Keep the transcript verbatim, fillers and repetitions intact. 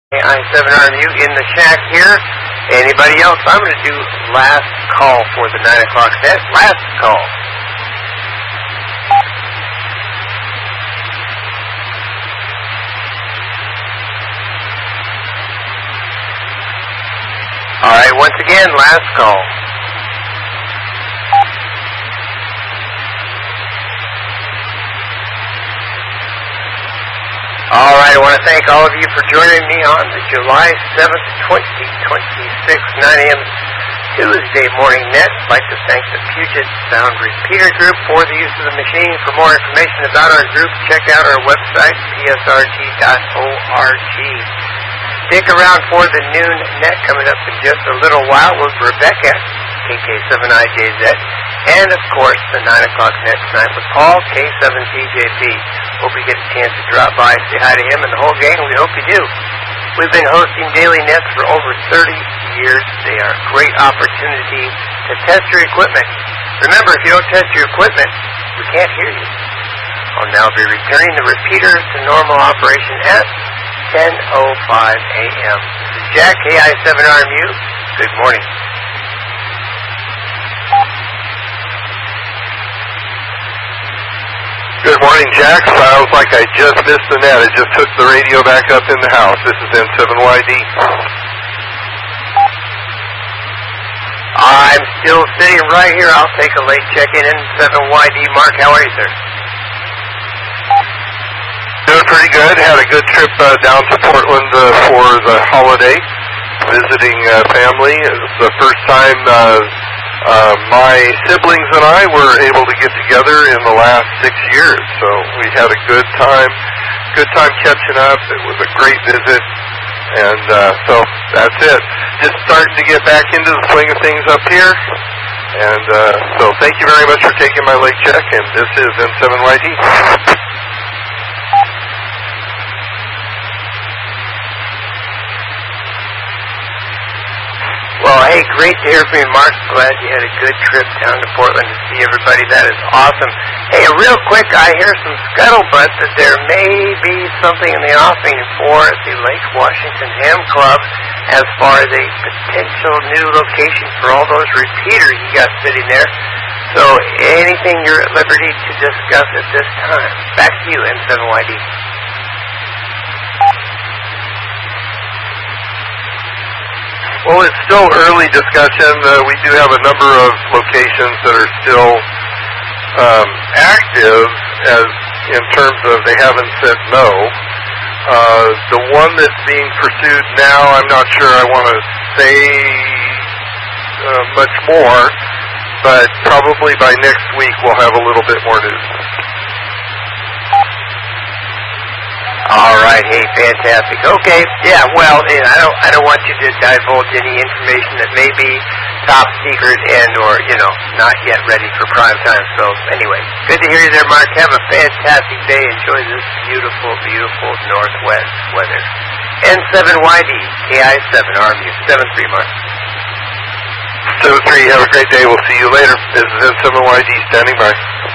I seven R M U in the shack here. Anybody else? I'm going to do last call for the nine o'clock set. Last call. All right, once again, last call. All right, I want to thank all of you for joining me on the July seventh, twenty twenty-six, nine a.m. Tuesday morning net. I'd like to thank the Puget Sound Repeater Group for the use of the machine. For more information about our group, check out our website, p s r g dot org. Stick around for the noon net coming up in just a little while with Rebecca, K K seven I J Z, and of course the nine o'clock net tonight with Paul, K seven T J P. Hope you get a chance to drop by, say hi to him and the whole gang. We hope you do. We've been hosting daily nets for over thirty years. They are a great opportunity to test your equipment. Remember, if you don't test your equipment, we can't hear you. I'll now be returning the repeater to normal operation at ten oh five a.m. This is Jack, K I seven R M U. Good morning. Good morning, Jack. Sounds like I just missed the net. I just took the radio back up in the house. This is N seven Y D. I'm still sitting right here. I'll take a late check-in. N seven Y D. Mark, how are you, sir? Doing pretty good. Had a good trip uh, down to Portland uh, for the holiday, visiting uh, family. It was the first time uh, uh, my siblings and I were able to get together in the last six years. So we had a good time, good time catching up. It was a great visit, and uh, so that's it. Just starting to get back into the swing of things up here. And uh, so thank you very much for taking my late check, and this is N seven Y D. Well, hey, great to hear from you, Mark. Glad you had a good trip down to Portland to see everybody. That is awesome. Hey, real quick, I hear some scuttlebutt that there may be something in the offing for the Lake Washington Ham Club as far as a potential new location for all those repeaters you got sitting there. So anything you're at liberty to discuss at this time. Back to you, N seven Y D. Well, it's still early discussion. Uh, we do have a number of locations that are still um, active as in terms of they haven't said no. Uh, the one that's being pursued now, I'm not sure I want to say uh, much more, but probably by next week we'll have a little bit more news. All right, hey, fantastic. Okay, yeah, well, I don't, I don't want you to divulge any information that may be top secret and or, you know, not yet ready for prime time. So anyway, good to hear you there, Mark. Have a fantastic day. Enjoy this beautiful, beautiful northwest weather. N seven Y D, K I seven R M U, seven three, Mark. seven three, have a great day. We'll see you later. This is N seven Y D standing by.